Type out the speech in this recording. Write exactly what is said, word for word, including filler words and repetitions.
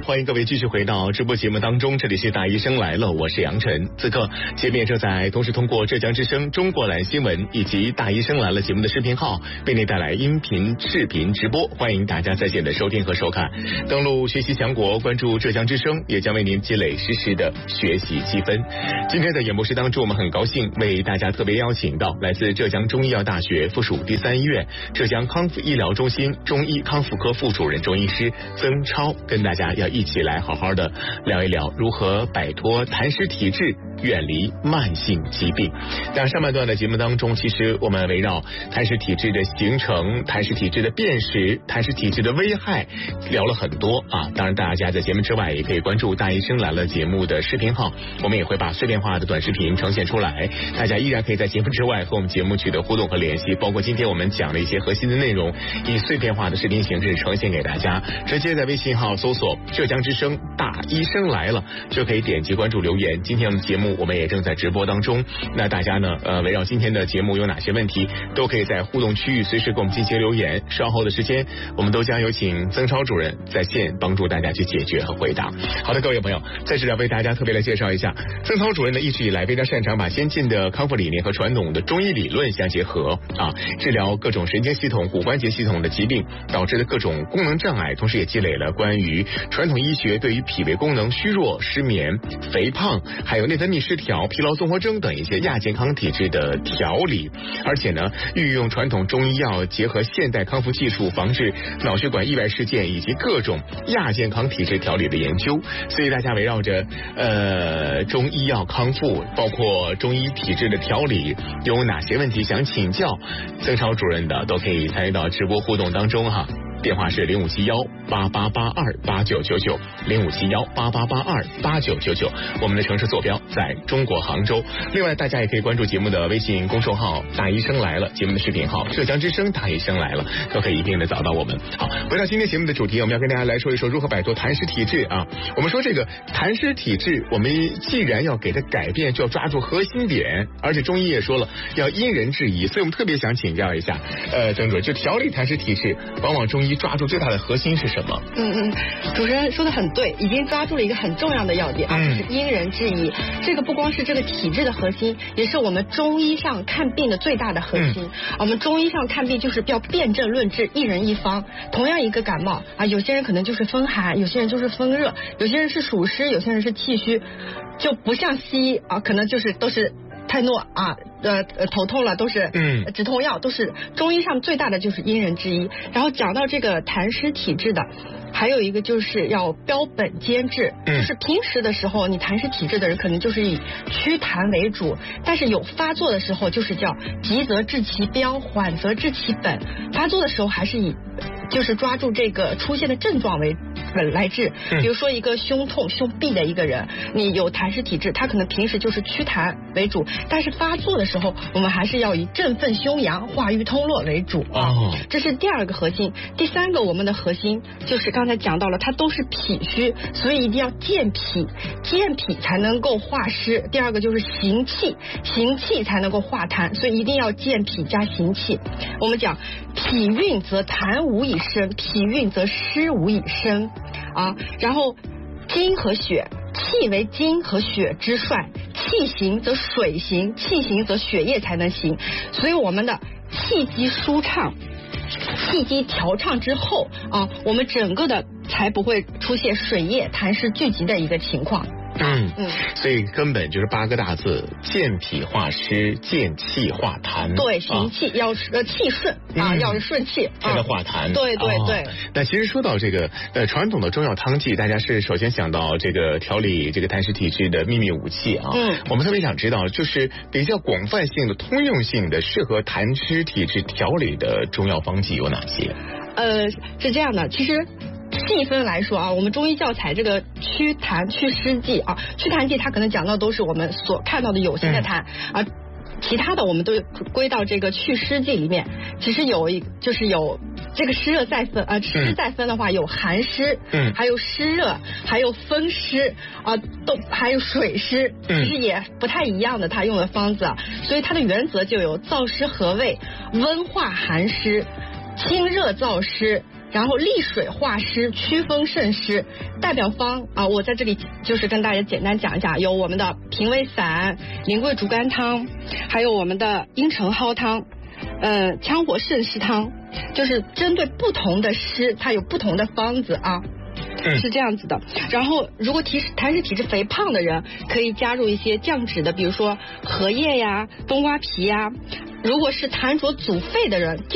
欢迎各位继续回到直播节目当中，这里是大医生来了，我是杨晨。此刻节目也正在同时通过浙江之声、中国蓝新闻以及大医生来了节目的视频号为您带来音频、视频直播，欢迎大家在线的收听和收看。登录学习强国，关注浙江之声，也将为您积累实时的学习积分。今天的演播室当中，我们很高兴为大家特别邀请到来自浙江中医药大学附属第三医院浙江康复医疗中心中医康复科副主任中医师曾超，跟大家要一起来好好的聊一聊如何摆脱痰湿体质，远离慢性疾病。那上半段的节目当中，其实我们围绕痰湿体质的形成、痰湿体质的辨识、痰湿体质的危害聊了很多啊。当然大家在节目之外也可以关注大医生来了节目的视频号，我们也会把碎片化的短视频呈现出来，大家依然可以在节目之外和我们节目取得互动和联系，包括今天我们讲的一些核心的内容以碎片化的视频形式呈现给大家，直接在微信号搜索浙江之声大医生来了就可以点击关注留言。今天的节目我们也正在直播当中，那大家呢呃围绕今天的节目有哪些问题都可以在互动区域随时给我们进行留言，稍后的时间我们都将有请曾超主任在线帮助大家去解决和回答。好的，各位朋友，在这里为大家特别来介绍一下，曾超主任呢一直以来非常擅长把先进的康复理念和传统的中医理论相结合啊，治疗各种神经系统、骨关节系统的疾病导致的各种功能障碍，同时也积累了关于传统医学对于脾胃功能虚弱、失眠、肥胖还有内分泌失调、疲劳综合征等一些亚健康体质的调理，而且呢运用传统中医药结合现代康复技术，防治脑血管意外事件以及各种亚健康体质调理的研究。所以大家围绕着呃中医药康复，包括中医体质的调理，有哪些问题想请教曾超主任的，都可以参与到直播互动当中哈。电话是零五七幺八八八二八九九九，零五七幺八八八二八九九九。我们的城市坐标在中国杭州。另外，大家也可以关注节目的微信公众号“大医生来了”，节目的视频号“浙江之声大医生来了”，都可以一并的找到我们。好，回到今天节目的主题，我们要跟大家来说一说如何摆脱痰湿体质啊。我们说这个痰湿体质，我们既然要给它改变，就要抓住核心点，而且中医也说了要因人制宜，所以我们特别想请教一下，呃，曾主任，就调理痰湿体质，往往中医抓住最大的核心是什么？ 嗯嗯，主持人说的很对，已经抓住了一个很重要的要点啊，就是因人制宜。这个不光是这个体质的核心，也是我们中医上看病的最大的核心。嗯、我们中医上看病就是要辨证论治，一人一方。同样一个感冒啊，有些人可能就是风寒，有些人就是风热，有些人是暑湿，有些人是气虚，就不像西医啊，可能就是都是泰诺啊，呃头痛了都是嗯止痛药，都是中医上最大的就是因人制宜。然后讲到这个痰湿体质的，还有一个就是要标本兼治，嗯、就是平时的时候你痰湿体质的人可能就是以祛痰为主，但是有发作的时候就是叫急则治其标，缓则治其本。发作的时候还是以就是抓住这个出现的症状为本来治。比如说一个胸痛胸痹的一个人，你有痰湿体质，他可能平时就是祛痰为主，但是发作的时候我们还是要以振奋胸阳、化瘀通络为主啊。哦、这是第二个核心。第三个我们的核心就是刚才讲到了，它都是脾虚，所以一定要健脾，健脾才能够化湿。第二个就是行气，行气才能够化痰，所以一定要健脾加行气。我们讲脾运则痰无以生，脾运则湿无以生啊。然后精和血，气为精和血之帅，气行则水行，气行则血液才能行。所以我们的气机舒畅，气机调畅之后啊，我们整个的才不会出现水液痰湿聚集的一个情况。 嗯嗯，所以根本就是八个大字：健脾化湿，健气化痰。 对，行气、啊、要呃气顺啊，嗯、要是顺气才能化痰。 对对对。哦、 那其实说到这个呃传统的中药汤剂，大家是首先想到这个调理这个痰湿体质的秘密武器啊。嗯。我们特别想知道，就是比较广泛性的、通用性的、适合痰湿体质调理的中药方剂有哪些？ 呃，是这样的，其实。细分来说啊，我们中医教材这个祛痰祛湿剂啊，祛痰剂它可能讲到都是我们所看到的有形的痰、嗯、啊，其他的我们都归到这个祛湿剂里面。其实有一就是有这个湿热再分啊，湿再分的话有寒湿，嗯，还有湿热，还有风湿啊，都还有水湿，其实也不太一样的，它用的方子啊，所以它的原则就有燥湿和胃、温化寒湿、清热燥湿、 然后利水化湿，祛风渗湿。代表方啊，我在这里就是跟大家简单讲一讲，有我们的平胃散、苓桂竹甘汤，还有我们的茵陈蒿汤，呃，羌活渗湿汤，就是针对不同的湿，它有不同的方子啊。是这样子的，然后如果体痰湿体质肥胖的人，可以加入一些降脂的，比如说荷叶呀、冬瓜皮呀。如果是痰浊阻肺的人，